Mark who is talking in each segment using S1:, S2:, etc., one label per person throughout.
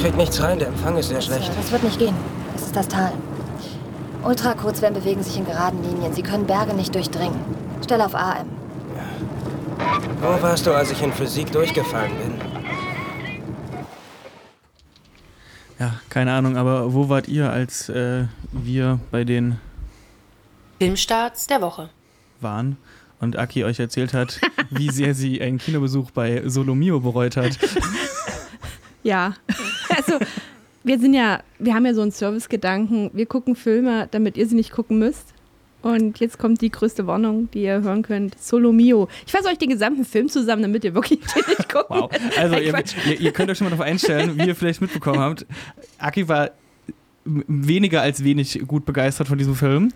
S1: krieg nichts rein, der Empfang ist sehr schlecht.
S2: Das wird nicht gehen. Es ist das Tal. Ultrakurzwellen bewegen sich in geraden Linien. Sie können Berge nicht durchdringen. Stell auf AM.
S1: Wo warst du, als ich in Physik durchgefallen bin?
S3: Ja, keine Ahnung, aber wo wart ihr, als wir bei den
S4: Filmstarts der Woche
S3: waren und Aki euch erzählt hat, wie sehr sie einen Kinobesuch bei Solo Mio bereut hat?
S5: Ja, also wir haben ja so einen Servicegedanken. Wir gucken Filme, damit ihr sie nicht gucken müsst. Und jetzt kommt die größte Warnung, die ihr hören könnt. Solo Mio. Ich fasse euch den gesamten Film zusammen, damit ihr wirklich den nicht gucken
S3: Wow. Also ihr könnt euch schon mal darauf einstellen, wie ihr vielleicht mitbekommen habt. Aki war weniger als wenig gut begeistert von diesem Film.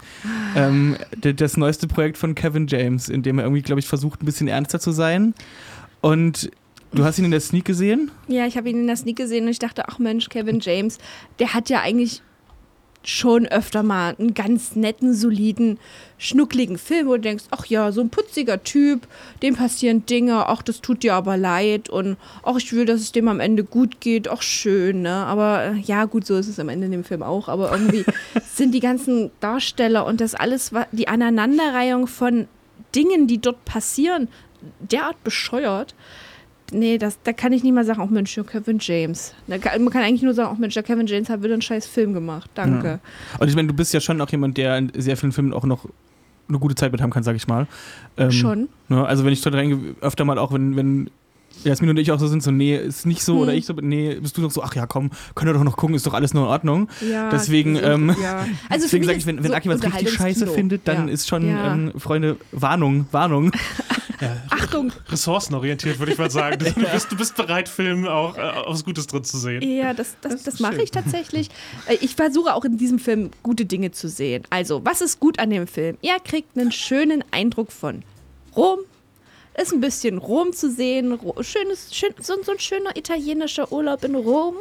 S3: Das neueste Projekt von Kevin James, in dem er irgendwie, glaube ich, versucht, ein bisschen ernster zu sein. Und du hast ihn in der Sneak gesehen?
S5: Ja, ich habe ihn in der Sneak gesehen und ich dachte, ach Mensch, Kevin James, der hat ja eigentlich schon öfter mal einen ganz netten, soliden, schnuckligen Film, wo du denkst, ach ja, so ein putziger Typ, dem passieren Dinge, ach, das tut dir aber leid und ach, ich will, dass es dem am Ende gut geht, ach, schön, ne, aber ja, gut, so ist es am Ende in dem Film auch, aber irgendwie sind die ganzen Darsteller und das alles, die Aneinanderreihung von Dingen, die dort passieren, derart bescheuert. Nee, da kann ich nicht mal sagen, auch Mensch, der Kevin James. Man kann eigentlich nur sagen, auch Mensch, der Kevin James hat wieder einen scheiß Film gemacht. Danke.
S3: Ja. Und ich meine, du bist ja schon auch jemand, der in sehr vielen Filmen auch noch eine gute Zeit mit haben kann, sag ich mal.
S5: Schon.
S3: Ne, also wenn ich dort reingehe, öfter mal auch, wenn Jasmin und ich auch so sind, so, nee, ist nicht so, oder ich so, nee, bist du doch so, ach ja, komm, können wir doch noch gucken, ist doch alles nur in Ordnung.
S5: Ja,
S3: deswegen,
S5: ja. Also
S3: deswegen sage ich, wenn Aki was richtig scheiße findet, dann ist schon, Freunde, Warnung.
S6: Ja,
S5: Achtung!
S6: Ressourcenorientiert, würde ich mal sagen. Du bist bereit, Filme auch aufs Gutes drin zu sehen.
S5: Ja, das mache ich tatsächlich. Ich versuche auch in diesem Film gute Dinge zu sehen. Also, was ist gut an dem Film? Ihr kriegt einen schönen Eindruck von Rom. Ist ein bisschen Rom zu sehen. So ein schöner italienischer Urlaub in Rom.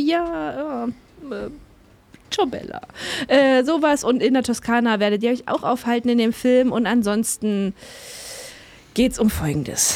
S5: Ciao Bella. Sowas. Und in der Toskana werdet ihr euch auch aufhalten in dem Film. Und ansonsten geht's um Folgendes.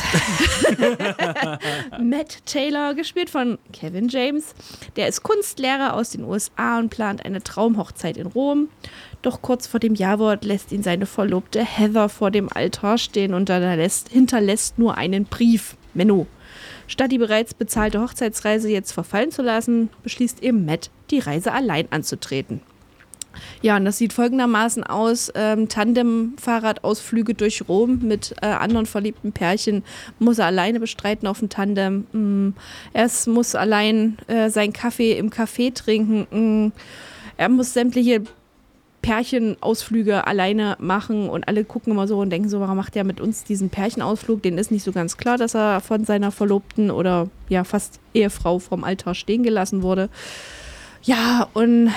S5: Matt Taylor, gespielt von Kevin James, der ist Kunstlehrer aus den USA und plant eine Traumhochzeit in Rom. Doch kurz vor dem Jawort lässt ihn seine Verlobte Heather vor dem Altar stehen und hinterlässt nur einen Brief. Menno. Statt die bereits bezahlte Hochzeitsreise jetzt verfallen zu lassen, beschließt eben Matt, die Reise allein anzutreten. Ja, und das sieht folgendermaßen aus: Tandem-Fahrradausflüge durch Rom mit anderen verliebten Pärchen muss er alleine bestreiten auf dem Tandem. Er muss allein seinen Kaffee im Café trinken. Er muss sämtliche Pärchenausflüge alleine machen und alle gucken immer so und denken so, warum macht er mit uns diesen Pärchenausflug? Denen ist nicht so ganz klar, dass er von seiner Verlobten oder ja fast Ehefrau vom Altar stehen gelassen wurde. Ja, und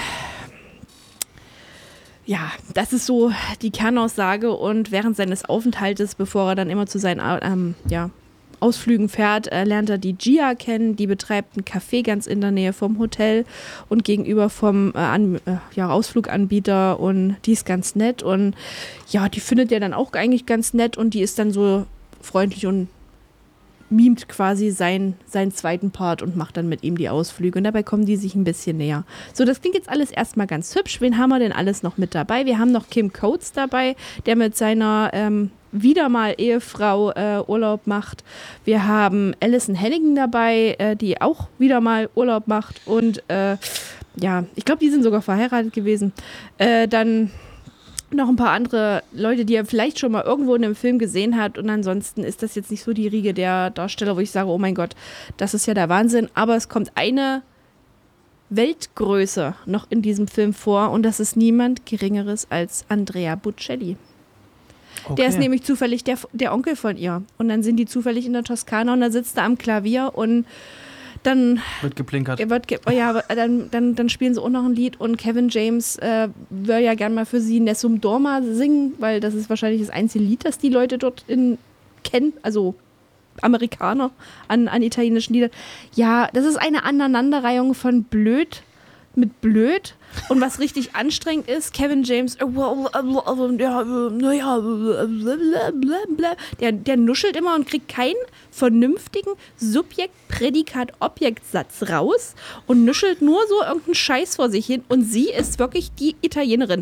S5: ja, das ist so die Kernaussage und während seines Aufenthaltes, bevor er dann immer zu seinen Ausflügen fährt, lernt er die Gia kennen, die betreibt ein Café ganz in der Nähe vom Hotel und gegenüber vom Ausfluganbieter und die ist ganz nett und ja, die findet er dann auch eigentlich ganz nett und die ist dann so freundlich und mimt quasi seinen zweiten Part und macht dann mit ihm die Ausflüge. Und dabei kommen die sich ein bisschen näher. So, das klingt jetzt alles erstmal ganz hübsch. Wen haben wir denn alles noch mit dabei? Wir haben noch Kim Coates dabei, der mit seiner wieder mal Ehefrau Urlaub macht. Wir haben Alyson Hannigan dabei, die auch wieder mal Urlaub macht. Und ich glaube, die sind sogar verheiratet gewesen. Dann noch ein paar andere Leute, die ihr vielleicht schon mal irgendwo in einem Film gesehen habt und ansonsten ist das jetzt nicht so die Riege der Darsteller, wo ich sage, oh mein Gott, das ist ja der Wahnsinn, aber es kommt eine Weltgröße noch in diesem Film vor und das ist niemand Geringeres als Andrea Bocelli. Okay. Der ist nämlich zufällig der Onkel von ihr und dann sind die zufällig in der Toskana und da sitzt er am Klavier und dann
S3: wird geplinkert.
S5: Dann spielen sie auch noch ein Lied und Kevin James will ja gerne mal für sie Nessun Dorma singen, weil das ist wahrscheinlich das einzige Lied, das die Leute dort kennen, also Amerikaner an italienischen Liedern. Ja, das ist eine Aneinanderreihung von blöd mit blöd und was richtig anstrengend ist, Kevin James, der nuschelt immer und kriegt keinen vernünftigen Subjekt-Prädikat-Objekt-Satz raus und nuschelt nur so irgendeinen Scheiß vor sich hin und sie ist wirklich die Italienerin.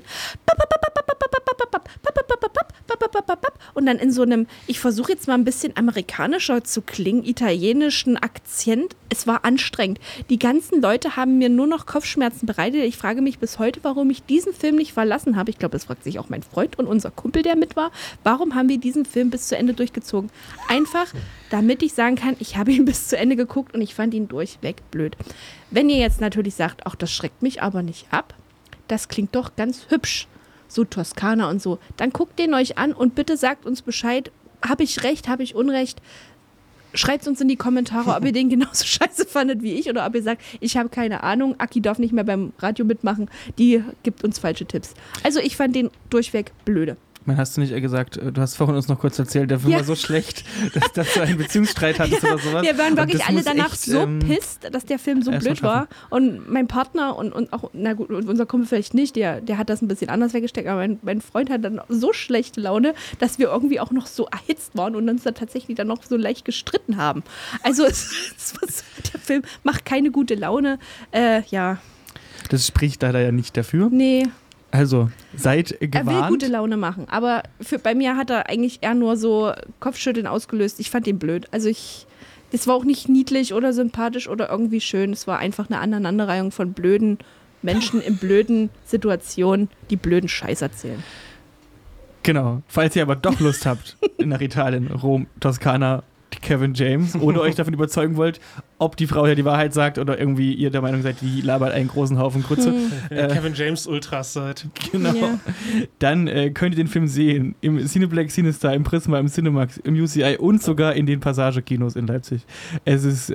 S5: Und dann in so einem, ich versuche jetzt mal ein bisschen amerikanischer zu klingen, italienischen Akzent. Es war anstrengend. Die ganzen Leute haben mir nur noch Kopfschmerzen bereitet. Ich frage mich bis heute, warum ich diesen Film nicht verlassen habe. Ich glaube, das fragt sich auch mein Freund und unser Kumpel, der mit war. Warum haben wir diesen Film bis zu Ende durchgezogen? Einfach, damit ich sagen kann, ich habe ihn bis zu Ende geguckt und ich fand ihn durchweg blöd. Wenn ihr jetzt natürlich sagt, ach, das schreckt mich aber nicht ab, das klingt doch ganz hübsch. So Toskana und so. Dann guckt den euch an und bitte sagt uns Bescheid. Habe ich recht, habe ich Unrecht? Schreibt uns in die Kommentare, ob ihr den genauso scheiße fandet wie ich oder ob ihr sagt, ich habe keine Ahnung, Aki darf nicht mehr beim Radio mitmachen, die gibt uns falsche Tipps. Also ich fand den durchweg blöde.
S3: Hast du nicht gesagt, du hast vorhin uns noch kurz erzählt, der Film war so schlecht, dass du einen Beziehungsstreit hattest oder sowas.
S5: Wir waren wirklich alle danach
S3: echt,
S5: so pisst, dass der Film so blöd war. Und mein Partner und auch, na gut, unser Kumpel vielleicht nicht, der hat das ein bisschen anders weggesteckt, aber mein Freund hat dann so schlechte Laune, dass wir irgendwie auch noch so erhitzt waren und uns da tatsächlich dann noch so leicht gestritten haben. Also der Film macht keine gute Laune. Ja.
S3: Das spricht leider ja nicht dafür.
S5: Nee.
S3: Also, seid gewarnt.
S5: Er will gute Laune machen, aber bei mir hat er eigentlich eher nur so Kopfschütteln ausgelöst. Ich fand ihn blöd. Also es war auch nicht niedlich oder sympathisch oder irgendwie schön. Es war einfach eine Aneinanderreihung von blöden Menschen in blöden Situationen, die blöden Scheiß erzählen.
S3: Genau. Falls ihr aber doch Lust habt, nach Italien, Rom, Toskana, Kevin James, oder euch davon überzeugen wollt, ob die Frau ja die Wahrheit sagt oder irgendwie ihr der Meinung seid, die labert einen großen Haufen Grütze.
S6: Kevin James Ultras seid.
S3: Genau. Ja. Dann könnt ihr den Film sehen im Cineplex, Cinestar, im Prisma, im Cinemax, im UCI und sogar in den Passage-Kinos in Leipzig. Es ist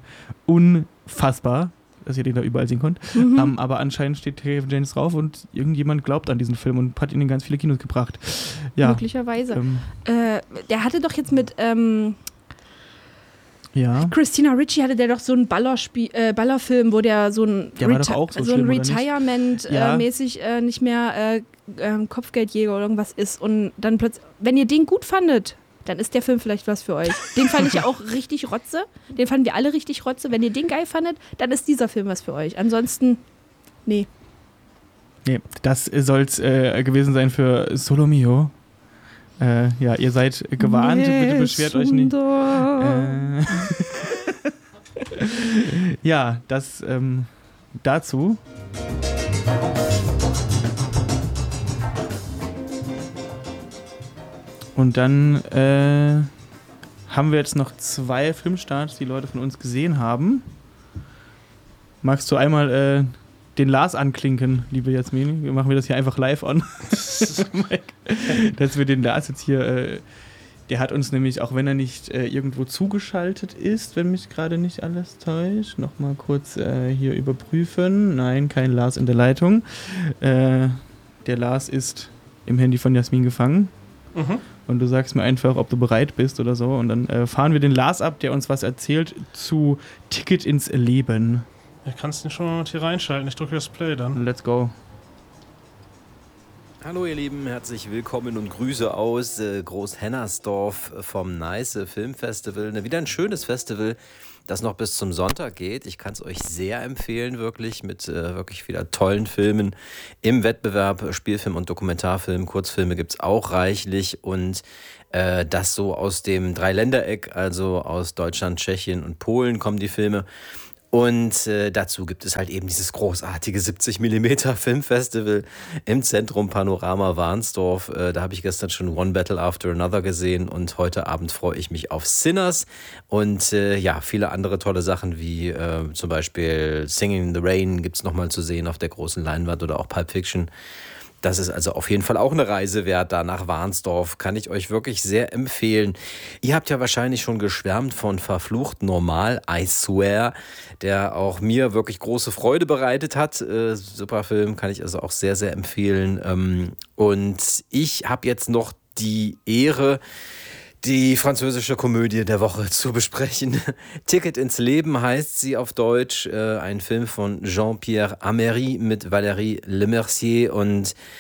S3: unfassbar, dass ihr den da überall sehen könnt. Aber anscheinend steht Kevin James drauf und irgendjemand glaubt an diesen Film und hat ihn in ganz viele Kinos gebracht. Ja.
S5: Möglicherweise. Der hatte doch jetzt mit
S3: ja.
S5: Christina Ricci hatte der doch so einen Ballerfilm, wo der so ein Retirement-mäßig nicht mehr Kopfgeldjäger oder irgendwas ist. Und dann plötzlich, wenn ihr den gut fandet, dann ist der Film vielleicht was für euch. Den fand ich ja auch richtig Rotze. Den fanden wir alle richtig Rotze. Wenn ihr den geil fandet, dann ist dieser Film was für euch. Ansonsten, nee.
S3: Nee, das soll es gewesen sein für Solo Mio. Ja, ihr seid gewarnt, bitte beschwert euch nicht. Ja, das dazu. Und dann haben wir jetzt noch 2 Filmstarts, die Leute von uns gesehen haben. Magst du einmal den Lars anklinken, liebe Jasmin? Machen wir das hier einfach live an. Dass wir den Lars jetzt hier, der hat uns nämlich, auch wenn er nicht irgendwo zugeschaltet ist, wenn mich gerade nicht alles täuscht, nochmal kurz hier überprüfen. Nein, kein Lars in der Leitung. Der Lars ist im Handy von Jasmin gefangen. Und du sagst mir einfach, ob du bereit bist oder so. Und dann fahren wir den Lars ab, der uns was erzählt zu Ticket ins Leben.
S6: Ja, kannst du den schon mal hier reinschalten. Ich drücke das Play dann.
S3: Let's go.
S7: Hallo ihr Lieben, herzlich willkommen und Grüße aus Großhennersdorf vom Neiße Filmfestival. Wieder ein schönes Festival, das noch bis zum Sonntag geht. Ich kann es euch sehr empfehlen, wirklich, mit wirklich wieder tollen Filmen im Wettbewerb. Spielfilm und Dokumentarfilm, Kurzfilme gibt es auch reichlich und das so aus dem Dreiländereck, also aus Deutschland, Tschechien und Polen kommen die Filme. Und dazu gibt es halt eben dieses großartige 70mm Filmfestival im Zentrum Panorama Warnsdorf. Da habe ich gestern schon One Battle After Another gesehen und heute Abend freue ich mich auf Sinners und ja, viele andere tolle Sachen wie zum Beispiel Singing in the Rain gibt es nochmal zu sehen auf der großen Leinwand oder auch Pulp Fiction. Das ist also auf jeden Fall auch eine Reise wert, da nach Warnsdorf, kann ich euch wirklich sehr empfehlen. Ihr habt ja wahrscheinlich schon geschwärmt von Verflucht Normal, I Swear, der auch mir wirklich große Freude bereitet hat. Super Film, kann ich also auch sehr, sehr empfehlen. Und ich habe jetzt noch die Ehre, die französische Komödie der Woche zu besprechen. Ticket ins Leben heißt sie auf Deutsch. Ein Film von Jean-Pierre Améry mit Valérie Lemercier. Und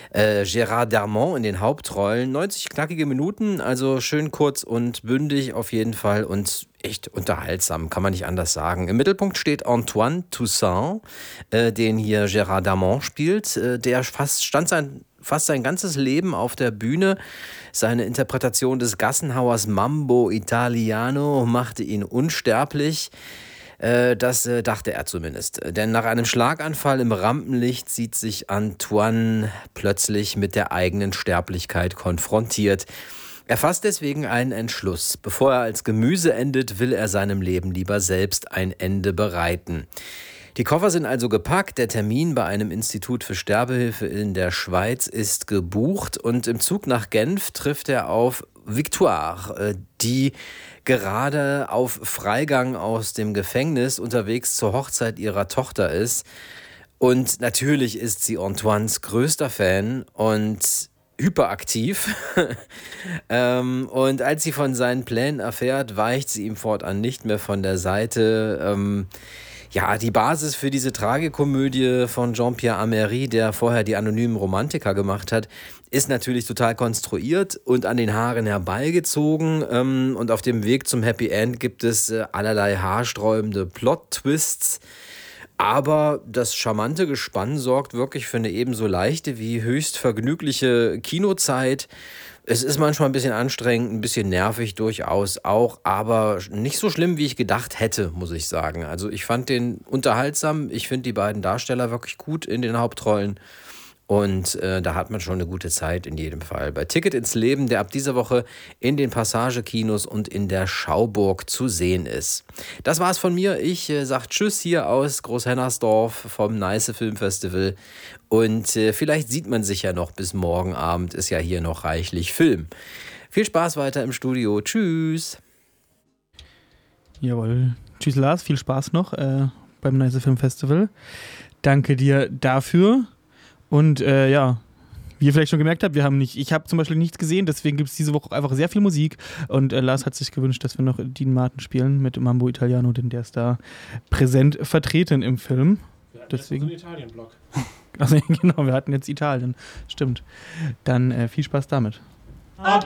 S7: Gérard Darmon in den Hauptrollen. 90 knackige Minuten, also schön kurz und bündig auf jeden Fall und echt unterhaltsam, kann man nicht anders sagen. Im Mittelpunkt steht Antoine Toussaint, den hier Gérard Darmon spielt. Der stand fast sein ganzes Leben auf der Bühne. Seine Interpretation des Gassenhauers Mambo Italiano machte ihn unsterblich. Das dachte er zumindest. Denn nach einem Schlaganfall im Rampenlicht sieht sich Antoine plötzlich mit der eigenen Sterblichkeit konfrontiert. Er fasst deswegen einen Entschluss. Bevor er als Gemüse endet, will er seinem Leben lieber selbst ein Ende bereiten. Die Koffer sind also gepackt, der Termin bei einem Institut für Sterbehilfe in der Schweiz ist gebucht und im Zug nach Genf trifft er auf Victoire, die gerade auf Freigang aus dem Gefängnis unterwegs zur Hochzeit ihrer Tochter ist. Und natürlich ist sie Antoines größter Fan und hyperaktiv. Und als sie von seinen Plänen erfährt, weicht sie ihm fortan nicht mehr von der Seite. Ja, die Basis für diese Tragikomödie von Jean-Pierre Améry, der vorher die anonymen Romantiker gemacht hat, ist natürlich total konstruiert und an den Haaren herbeigezogen. Und auf dem Weg zum Happy End gibt es allerlei haarsträubende Plot-Twists. Aber das charmante Gespann sorgt wirklich für eine ebenso leichte wie höchst vergnügliche Kinozeit. Es ist manchmal ein bisschen anstrengend, ein bisschen nervig durchaus auch, aber nicht so schlimm, wie ich gedacht hätte, muss ich sagen. Also ich fand den unterhaltsam, ich finde die beiden Darsteller wirklich gut in den Hauptrollen und da hat man schon eine gute Zeit in jedem Fall. Bei Ticket ins Leben, der ab dieser Woche in den Passagekinos und in der Schauburg zu sehen ist. Das war's von mir. Ich sag Tschüss hier aus Großhennersdorf vom Neiße Filmfestival. Und vielleicht sieht man sich ja noch bis morgen Abend, ist ja hier noch reichlich Film. Viel Spaß weiter im Studio. Tschüss.
S3: Jawohl. Tschüss Lars, viel Spaß noch beim Neiße Filmfestival. Danke dir dafür. Und ja, wie ihr vielleicht schon gemerkt habt, ich habe zum Beispiel nichts gesehen, deswegen gibt es diese Woche einfach sehr viel Musik. Und Lars hat sich gewünscht, dass wir noch Dean Martin spielen mit Mambo Italiano, denn der ist da präsent vertreten im Film. Deswegen.
S6: So einen Italien-Blog.
S3: Also genau, wir hatten jetzt Italien. Stimmt. Dann viel Spaß damit.
S6: Ad